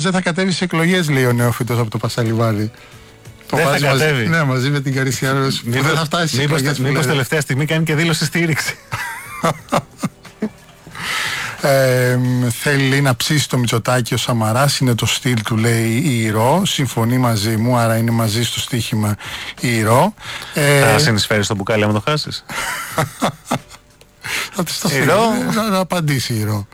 δεν θα κατέβει σε εκλογές, λέει ο νεόφυτος από το Πασαλιβάδι. Δεν θα κατέβει. Ναι, μαζί με την Καρυσιάρος. Μήπως τελευταία στιγμή κάνει και δήλωση στήριξη. Θέλει να ψήσει το Μητσοτάκη ο Σαμαράς, είναι το στυλ του, λέει η Ηρώ. Συμφωνεί μαζί μου, άρα είναι μαζί στο στοίχημα η Ηρώ. Θα συνεισφέρει στο μπουκάλι άμα το χάσεις. Να απαντήσει η Ηρώ.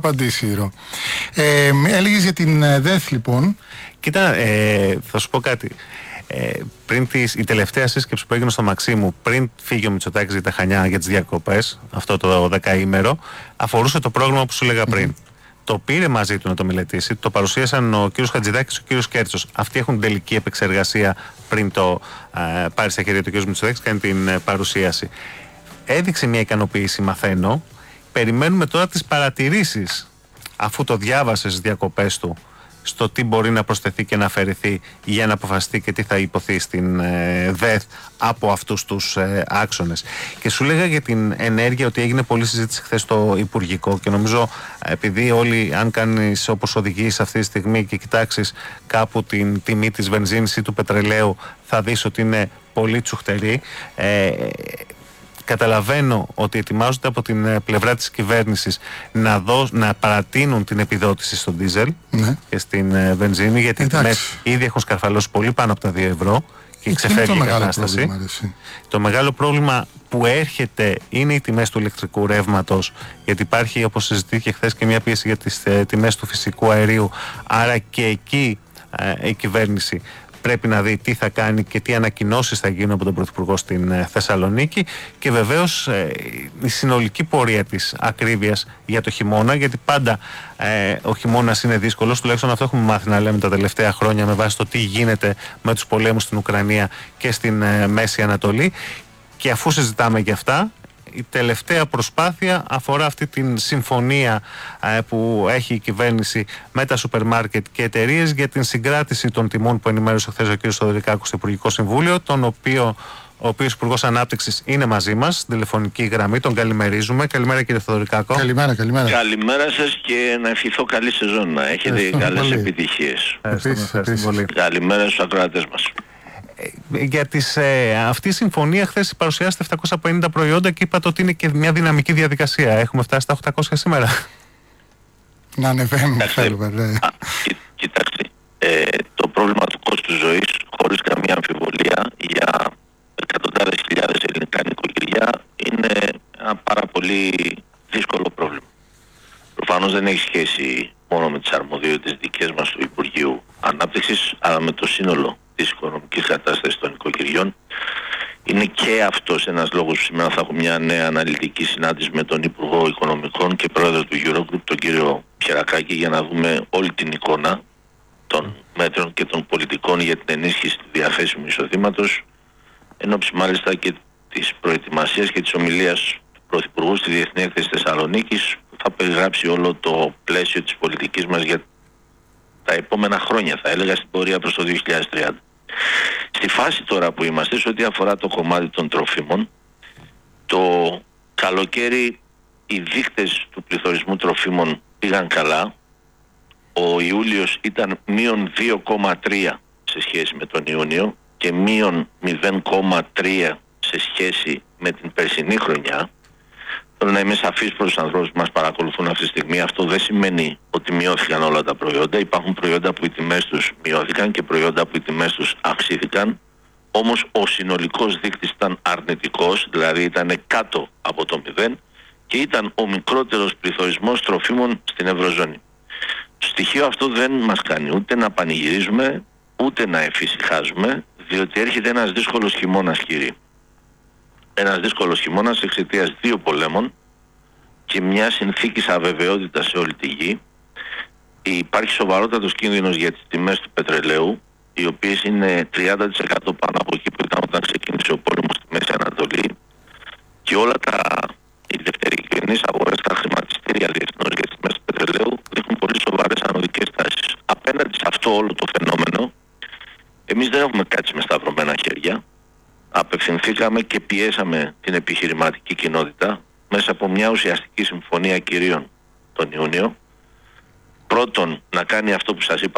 Έλεγες για την ΔΕΘ, λοιπόν. Κοίτα, θα σου πω κάτι. Πριν η τελευταία σύσκεψη που έγινε στο Μαξίμου, πριν φύγει ο Μητσοτάκης για τα Χανιά για τις διακοπές, αυτό το δεκαήμερο, αφορούσε το πρόγραμμα που σου έλεγα πριν. Το πήρε μαζί του να το μελετήσει, το παρουσίασαν ο κύριος Χατζηδάκης και ο κύριος Κέρτσος. Αυτοί έχουν τελική επεξεργασία πριν το πάρει στα χέρια του κύριος Μητσοτάκης, κάνει την παρουσίαση. Έδειξε μια ικανοποίηση, μαθαίνω. Περιμένουμε τώρα τις παρατηρήσεις, αφού το διάβασε στις διακοπές του, στο τι μπορεί να προσθεθεί και να αφαιρεθεί για να αποφασιστεί και τι θα υποθεί στην ΔΕΘ από αυτούς τους άξονες. Και σου λέγα για την ενέργεια ότι έγινε πολλή συζήτηση χθες στο Υπουργικό και νομίζω επειδή όλοι, αν κάνεις όπως οδηγείς αυτή τη στιγμή και κοιτάξεις κάπου την τιμή της βενζίνης ή του πετρελαίου, θα δεις ότι είναι πολύ τσουχτερή. Καταλαβαίνω ότι ετοιμάζονται από την πλευρά της κυβέρνησης να παρατείνουν την επιδότηση στο ντίζελ και στην βενζίνη, γιατί οι τιμές ήδη έχουν σκαρφαλώσει πολύ πάνω από τα 2 ευρώ και ξεφεύγει η κατάσταση. Το μεγάλο πρόβλημα που έρχεται είναι οι τιμές του ηλεκτρικού ρεύματος, γιατί υπάρχει, όπως συζητήθηκε χθες, και μια πίεση για τις τιμές του φυσικού αερίου, άρα και εκεί η κυβέρνηση πρέπει να δει τι θα κάνει και τι ανακοινώσεις θα γίνουν από τον Πρωθυπουργό στην Θεσσαλονίκη, και βεβαίως η συνολική πορεία της ακρίβειας για το χειμώνα, γιατί πάντα ο χειμώνας είναι δύσκολος, τουλάχιστον αυτό έχουμε μάθει να λέμε τα τελευταία χρόνια με βάση το τι γίνεται με τους πολέμους στην Ουκρανία και στην Μέση Ανατολή. Και αφού συζητάμε για αυτά, η τελευταία προσπάθεια αφορά αυτή την συμφωνία που έχει η κυβέρνηση με τα σούπερ μάρκετ και εταιρείες για την συγκράτηση των τιμών που ενημέρωσε χθες ο κ. Θοδωρικάκος στο Υπουργικό Συμβούλιο, ο οποίος Υπουργός Ανάπτυξης είναι μαζί μας στην τηλεφωνική γραμμή. Τον καλημερίζουμε. Καλημέρα, κύριε Θοδωρικάκο. Καλημέρα. Καλημέρα σας και να ευχηθώ καλή σεζόν, να έχετε καλές επιτυχίες. Καλημέρα στους ακροατές μας. Για αυτή η συμφωνία χθες παρουσιάσετε 750 προϊόντα και είπατε ότι είναι και μια δυναμική διαδικασία. Έχουμε φτάσει στα 800 σήμερα. Να ανεβαίνουμε, θέλουμε. Κοιτάξτε, το πρόβλημα του κόστου ζωής, χωρίς καμία αμφιβολία, για εκατοντάδες χιλιάδες ελληνικά νοικοκυριά είναι ένα πάρα πολύ δύσκολο πρόβλημα. Προφανώς δεν έχει σχέση μόνο με τις αρμοδιότητες δικές μας του Υπουργείου Ανάπτυξης, αλλά με το σύνολο της οικονομικής κατάστασης των νοικοκυριών. Είναι και αυτός ένας λόγος που σήμερα θα έχω μια νέα αναλυτική συνάντηση με τον Υπουργό Οικονομικών και Πρόεδρο του Eurogroup, τον κύριο Πιερακάκη, για να δούμε όλη την εικόνα των μέτρων και των πολιτικών για την ενίσχυση του διαθέσιμου εισοδήματος, ενόψει μάλιστα και της προετοιμασίας και της ομιλίας του Πρωθυπουργού στη Διεθνή Έκθεση Θεσσαλονίκης, που θα περιγράψει όλο το πλαίσιο της πολιτικής μας για τα επόμενα χρόνια, θα έλεγα, στην πορεία προς το 2030. Στη φάση τώρα που είμαστε, σε ό,τι αφορά το κομμάτι των τροφίμων, το καλοκαίρι οι δείκτες του πληθωρισμού τροφίμων πήγαν καλά. Ο Ιούλιος ήταν μείον 2,3 σε σχέση με τον Ιούνιο και μείον 0,3 σε σχέση με την περσινή χρονιά. Θέλω να είμαι σαφής προς τους ανθρώπους που μας παρακολουθούν αυτή τη στιγμή. Αυτό δεν σημαίνει ότι μειώθηκαν όλα τα προϊόντα. Υπάρχουν προϊόντα που οι τιμές τους μειώθηκαν και προϊόντα που οι τιμές τους αυξήθηκαν. Όμως ο συνολικός δείκτης ήταν αρνητικός, δηλαδή ήταν κάτω από το 0 και ήταν ο μικρότερος πληθωρισμός τροφίμων στην Ευρωζώνη. Το στοιχείο αυτό δεν μας κάνει ούτε να πανηγυρίζουμε, ούτε να εφησυχάζουμε, διότι έρχεται ένας δύσκολος χειμώνας, κύριοι. Ένας δύσκολος χειμώνας εξαιτίας 2 πολέμων και μια συνθήκης αβεβαιότητας σε όλη τη γη. Υπάρχει σοβαρότατος κίνδυνος για τις τιμές του πετρελαίου, οι οποίες είναι 30% πάνω από εκεί που ήταν όταν ξεκίνησε ο πόλεμος στη Μέση Ανατολή, και όλα οι δευτερογενείς αγορές, τα χρηματιστήρια διεθνώς για τις τιμές του πετρελαίου δείχνουν πολύ σοβαρές ανωδικές τάσεις. Απέναντι σε αυτό όλο το φαινόμενο, εμείς δεν έχουμε κάτσει με σταυρωμένα χέρια. Απευθυνθήκαμε και πιέσαμε την επιχειρηματική κοινότητα μέσα από μια ουσιαστική συμφωνία κυρίων τον Ιούνιο. Πρώτον, να κάνει αυτό που σας είπα